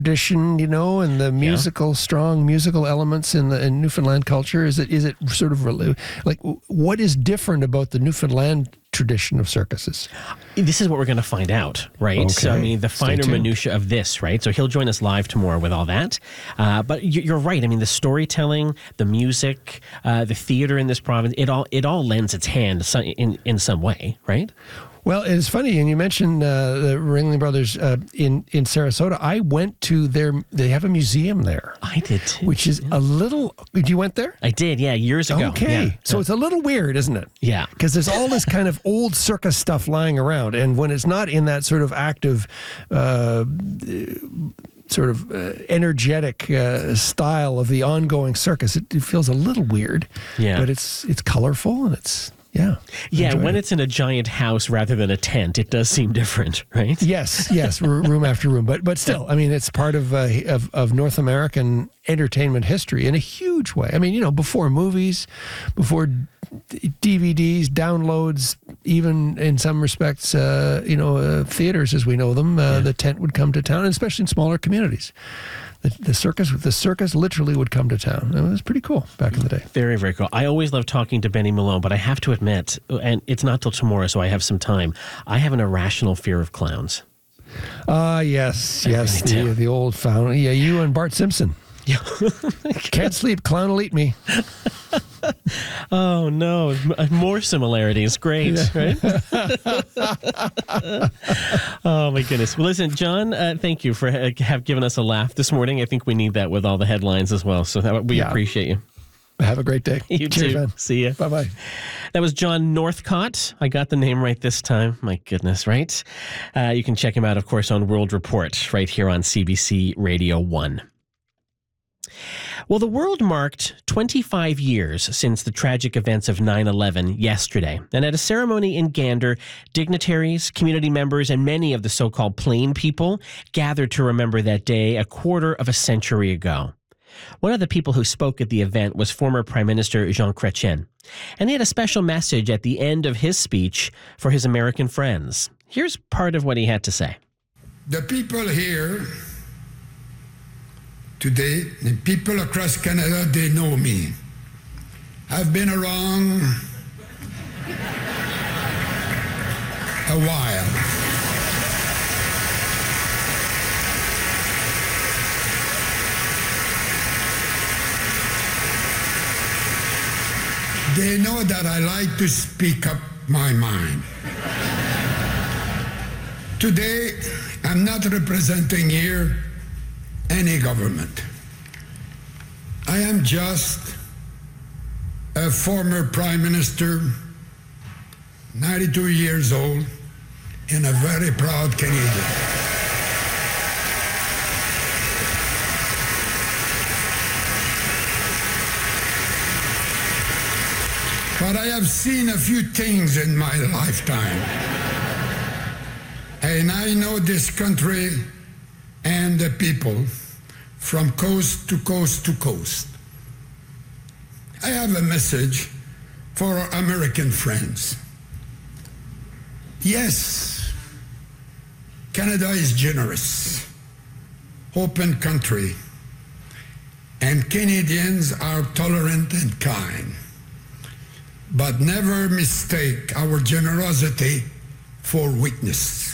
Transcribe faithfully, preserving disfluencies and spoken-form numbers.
tradition, you know, and the musical, yeah. strong musical elements in the in Newfoundland culture? Is it is it sort of like, what is different about the Newfoundland tradition of circuses? This is what we're going to find out, right? Okay. So, I mean, the finer minutia of this, right? So he'll join us live tomorrow with all that. Uh, but you're right. I mean, the storytelling, the music, uh, the theater in this province, it all it all lends its hand in in some way, right? Well, it's funny, and you mentioned uh, the Ringling Brothers uh, in in Sarasota. I went to their; they have a museum there. I did too, which is yeah. a little. You went there? I did, yeah, years ago. Okay, yeah. so yeah. it's a little weird, isn't it? Yeah, because there's all this kind of old circus stuff lying around, and when it's not in that sort of active. Uh, sort of uh, energetic uh, style of the ongoing circus, it, it feels a little weird. Yeah, but it's it's colorful and it's. Yeah. Yeah, when it. it's in a giant house rather than a tent, it does seem different, right? Yes, yes, room after room. But but still, I mean, it's part of, uh, of of North American entertainment history in a huge way. I mean, you know, before movies, before D V Ds, downloads, even in some respects, uh, you know, uh, theaters as we know them, uh, yeah. the tent would come to town, and especially in smaller communities. The, the circus, the circus literally would come to town. It was pretty cool back in the day. Very, very cool. I always love talking to Benny Malone, but I have to admit, and it's not till tomorrow, so I have some time, I have an irrational fear of clowns. Ah, uh, yes, yes, the, the old fountain. Yeah, you and Bart Simpson. Yeah. Can't sleep, clown will eat me. Oh, no. More similarities. Great, yeah. Right? Oh, my goodness. Well, listen, John, uh, thank you for uh, have given us a laugh this morning. I think we need that with all the headlines as well. So that, we yeah. appreciate you. Have a great day. You Cheers, too. Man. See ya. Bye-bye. That was John Northcott. I got the name right this time. My goodness, right? Uh, you can check him out, of course, on World Report right here on C B C Radio one. Well, the world marked twenty-five years since the tragic events of nine eleven yesterday. And at a ceremony in Gander, dignitaries, community members, and many of the so-called plain people gathered to remember that day a quarter of a century ago. One of the people who spoke at the event was former Prime Minister Jean Chrétien. And he had a special message at the end of his speech for his American friends. Here's part of what he had to say. The people here today, the people across Canada, they know me. I've been around a while. They know that I like to speak up my mind. Today, I'm not representing here any government. I am just a former Prime Minister, ninety-two years old, and a very proud Canadian. But I have seen a few things in my lifetime. And I know this country and the people from coast to coast to coast. I have a message for our American friends. Yes, Canada is generous, open country, and Canadians are tolerant and kind. But never mistake our generosity for weakness.